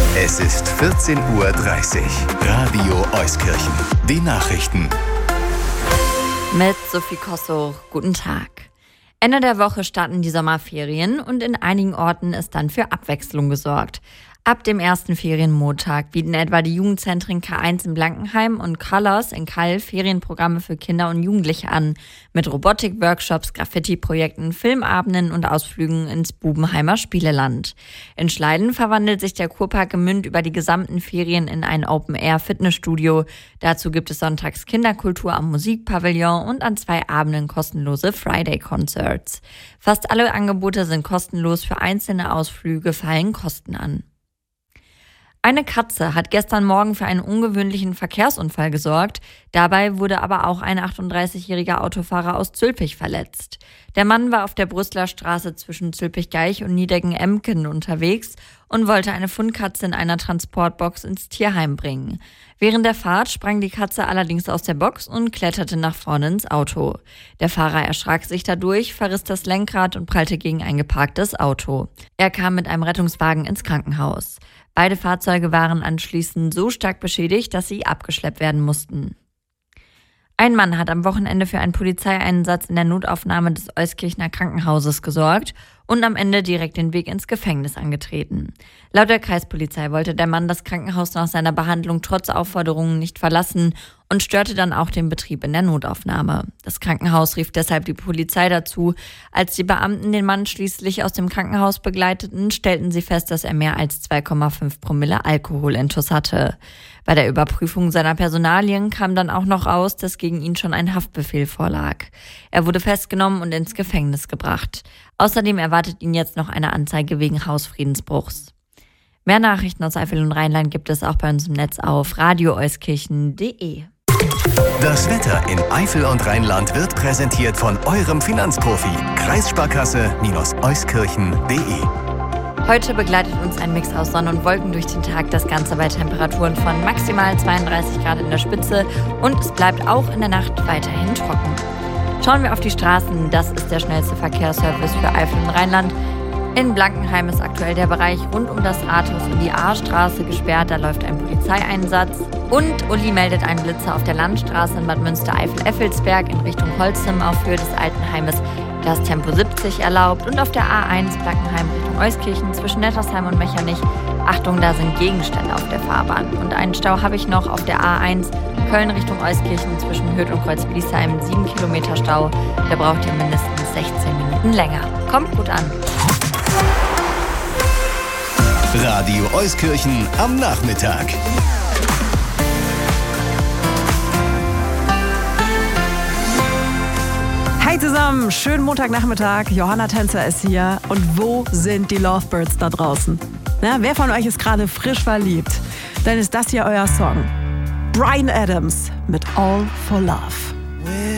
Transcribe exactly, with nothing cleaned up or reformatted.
Es ist vierzehn Uhr dreißig. Radio Euskirchen. Die Nachrichten. Mit Sophie Kosso. Guten Tag. Ende der Woche starten die Sommerferien und in einigen Orten ist dann für Abwechslung gesorgt. Ab dem ersten Ferienmontag bieten etwa die Jugendzentren K eins in Blankenheim und Colors in Kall Ferienprogramme für Kinder und Jugendliche an. Mit Robotik-Workshops, Graffiti-Projekten, Filmabenden und Ausflügen ins Bubenheimer Spieleland. In Schleiden verwandelt sich der Kurpark Gemünd über die gesamten Ferien in ein Open-Air-Fitnessstudio. Dazu gibt es sonntags Kinderkultur am Musikpavillon und an zwei Abenden kostenlose Friday-Concerts. Fast alle Angebote sind kostenlos, für einzelne Ausflüge fallen Kosten an. Eine Katze hat gestern Morgen für einen ungewöhnlichen Verkehrsunfall gesorgt. Dabei wurde aber auch ein achtunddreißigjähriger Autofahrer aus Zülpich verletzt. Der Mann war auf der Brüsseler Straße zwischen Zülpich-Gaich und Niedecken-Emken unterwegs und wollte eine Fundkatze in einer Transportbox ins Tierheim bringen. Während der Fahrt sprang die Katze allerdings aus der Box und kletterte nach vorne ins Auto. Der Fahrer erschrak sich dadurch, verriss das Lenkrad und prallte gegen ein geparktes Auto. Er kam mit einem Rettungswagen ins Krankenhaus. Beide Fahrzeuge waren anschließend so stark beschädigt, dass sie abgeschleppt werden mussten. Ein Mann hat am Wochenende für einen Polizeieinsatz in der Notaufnahme des Euskirchener Krankenhauses gesorgt und am Ende direkt den Weg ins Gefängnis angetreten. Laut der Kreispolizei wollte der Mann das Krankenhaus nach seiner Behandlung trotz Aufforderungen nicht verlassen und störte dann auch den Betrieb in der Notaufnahme. Das Krankenhaus rief deshalb die Polizei dazu. Als die Beamten den Mann schließlich aus dem Krankenhaus begleiteten, stellten sie fest, dass er mehr als zwei Komma fünf Promille Alkoholintus hatte. Bei der Überprüfung seiner Personalien kam dann auch noch raus, dass gegen ihn schon ein Haftbefehl vorlag. Er wurde festgenommen und ins Gefängnis gebracht. Außerdem erwartet ihn jetzt noch eine Anzeige wegen Hausfriedensbruchs. Mehr Nachrichten aus Eifel und Rheinland gibt es auch bei uns im Netz auf radio euskirchen punkt de. Das Wetter in Eifel und Rheinland wird präsentiert von eurem Finanzprofi. Kreissparkasse-Euskirchen punkt de. Heute begleitet uns ein Mix aus Sonne und Wolken durch den Tag, das Ganze bei Temperaturen von maximal zweiunddreißig Grad in der Spitze und es bleibt auch in der Nacht weiterhin trocken. Schauen wir auf die Straßen, das ist der schnellste Verkehrsservice für Eifel und Rheinland. In Blankenheim ist aktuell der Bereich rund um das Rathaus und die A-Straße gesperrt, da läuft ein Polizeieinsatz. Und Uli meldet einen Blitzer auf der Landstraße in Bad Münstereifel-Effelsberg in Richtung Holzim auf Höhe des Altenheimes. Da ist Tempo siebzig erlaubt und auf der A eins Blankenheim Richtung Euskirchen zwischen Nettersheim und Mechernich. Achtung, da sind Gegenstände auf der Fahrbahn. Und einen Stau habe ich noch auf der A eins Köln Richtung Euskirchen zwischen Hürth und Kreuzbliesheim. sieben Kilometer Stau, da braucht ihr mindestens sechzehn Minuten länger. Kommt gut an. Radio Euskirchen am Nachmittag. Hi zusammen, schönen Montagnachmittag. Johanna Tänzer ist hier. Und wo sind die Lovebirds da draußen? Na, wer von euch ist gerade frisch verliebt? Dann ist das hier euer Song. Bryan Adams mit All for Love.